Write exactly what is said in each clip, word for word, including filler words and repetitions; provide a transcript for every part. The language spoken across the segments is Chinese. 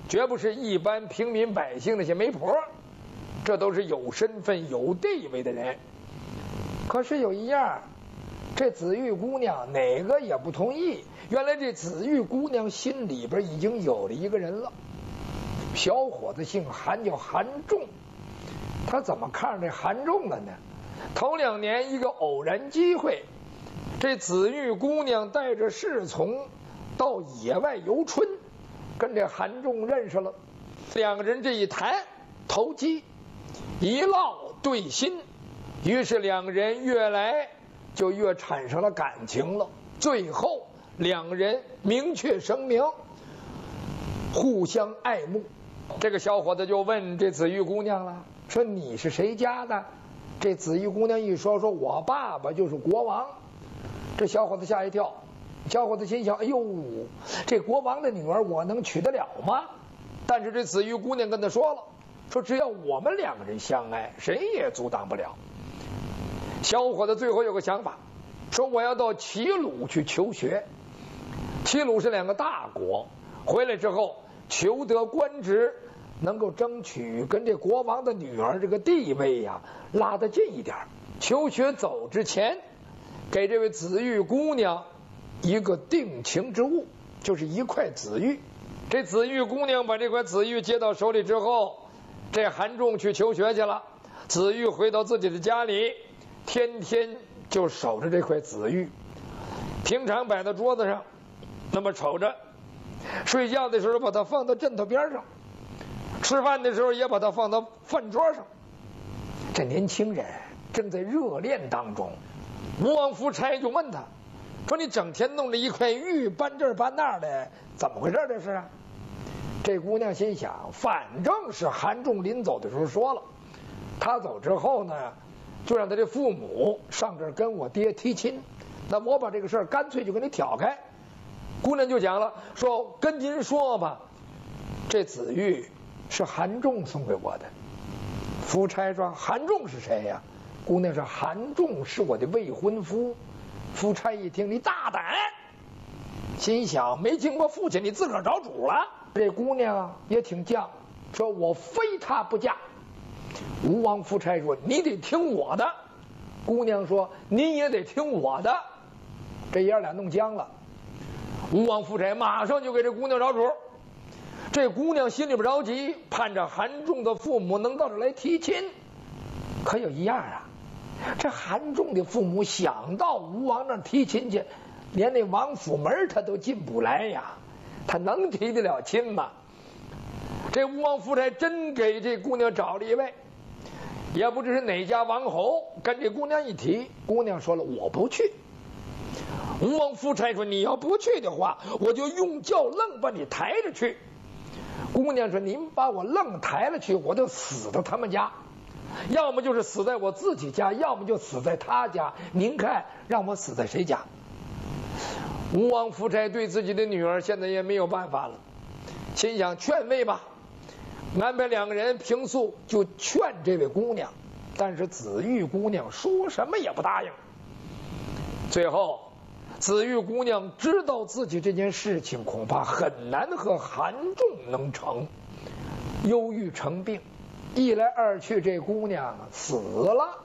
绝不是一般平民百姓那些媒婆，这都是有身份有地位的人。可是有一样，这紫玉姑娘哪个也不同意。原来这紫玉姑娘心里边已经有了一个人了，小伙子姓韩，叫韩仲。他怎么看上这韩仲了呢？头两年一个偶然机会，这紫玉姑娘带着侍从到野外游春，跟这韩仲认识了。两个人这一谈投机，一烙对心，于是两个人越来就越产生了感情了。最后两个人明确声明，互相爱慕。这个小伙子就问这紫玉姑娘了，说你是谁家的？这紫玉姑娘一说，说我爸爸就是国王。这小伙子吓一跳，小伙子心想，哎呦，这国王的女儿我能娶得了吗？但是这紫玉姑娘跟他说了，说只要我们两个人相爱，谁也阻挡不了。小伙子最后有个想法，说我要到齐鲁去求学。齐鲁是两个大国，回来之后求得官职，能够争取跟这国王的女儿这个地位呀拉得近一点。求学走之前，给这位紫玉姑娘一个定情之物，就是一块紫玉。这紫玉姑娘把这块紫玉接到手里之后，这韩仲去求学去了。紫玉回到自己的家里，天天就守着这块紫玉，平常摆到桌子上，那么瞅着。睡觉的时候把它放到枕头边上，吃饭的时候也把它放到饭桌上。这年轻人正在热恋当中，吴王夫差就问他，说你整天弄着一块玉搬这儿搬那儿的，怎么回事这是啊？这姑娘心想，反正是韩仲临走的时候说了，他走之后呢，就让他这父母上这儿跟我爹提亲，那我把这个事儿干脆就给你挑开。姑娘就讲了，说跟您说吧，这紫玉是韩仲送给我的。夫差说韩仲是谁呀？姑娘说韩仲是我的未婚夫。夫差一听，你大胆，心想没经过父亲你自个儿找主了。这姑娘也挺犟，说我非他不嫁。吴王夫差说你得听我的。姑娘说你也得听我的。这爷俩弄僵了。吴王夫差马上就给这姑娘找主。这姑娘心里边着急，盼着韩仲的父母能到这来提亲。可有一样啊，这韩仲的父母想到吴王那儿提亲去，连那王府门他都进不来呀，他能提得了亲吗？这吴王夫差真给这姑娘找了一位，也不知是哪家王侯，跟这姑娘一提，姑娘说了我不去。吴王夫差说你要不去的话，我就用轿愣把你抬着去。姑娘说您把我愣抬了去，我就死到他们家，要么就是死在我自己家，要么就死在他家，您看让我死在谁家？吴王夫差对自己的女儿现在也没有办法了，心想劝慰吧，安排两个人平素就劝这位姑娘，但是紫玉姑娘说什么也不答应。最后紫玉姑娘知道自己这件事情恐怕很难和韩仲能成，忧郁成病，一来二去这姑娘死了。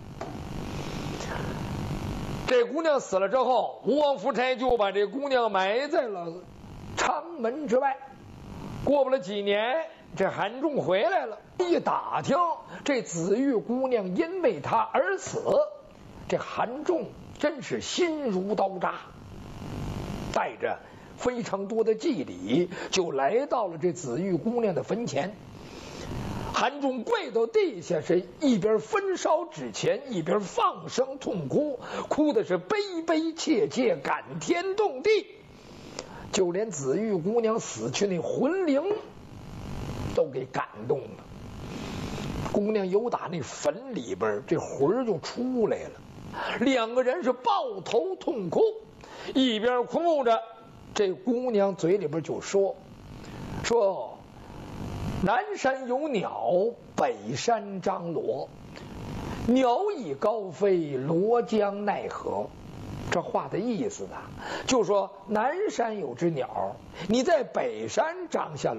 这姑娘死了之后，吴王夫差就把这姑娘埋在了长门之外。过不了几年，这韩仲回来了，一打听这紫玉姑娘因为他而死，这韩仲真是心如刀扎，带着非常多的祭礼就来到了这紫玉姑娘的坟前。韩仲跪到地下，是一边焚烧纸钱，一边放声痛哭，哭的是悲悲切切，感天动地，就连紫玉姑娘死去那魂灵都给感动了。姑娘由打那坟里边这魂就出来了，两个人是抱头痛哭，一边哭着，这姑娘嘴里边就说说南山有鸟，北山张罗，鸟已高飞，罗将奈何。这话的意思呢，就说南山有只鸟，你在北山张下